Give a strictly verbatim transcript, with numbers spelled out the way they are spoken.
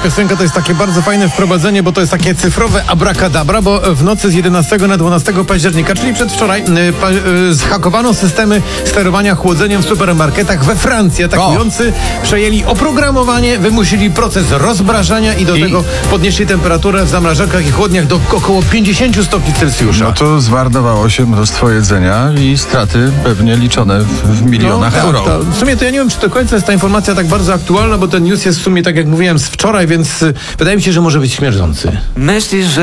piosenka to jest takie bardzo fajne wprowadzenie, bo to jest takie cyfrowe abracadabra, bo w nocy z jedenastego na dwunastego października, czyli przedwczoraj, y, pa, y, zhakowano systemy sterowania chłodzeniem w supermarketach we Francji. Atakujący o. przejęli oprogramowanie, wymusili proces rozmrażania i do I? tego podnieśli temperaturę w zamrażarkach i chłodniach do około pięćdziesiąt stopni Celsjusza. No to zmarnowało się mnóstwo jedzenia i straty pewnie liczone w, w milionach no, euro. Tak, tak. W sumie to ja nie wiem, czy do końca jest ta informacja tak bardzo aktualna, bo ten news jest w sumie, tak jak mówiłem, z wczoraj, więc y, wydaje mi się, że może być śmierdzący. Myślisz, że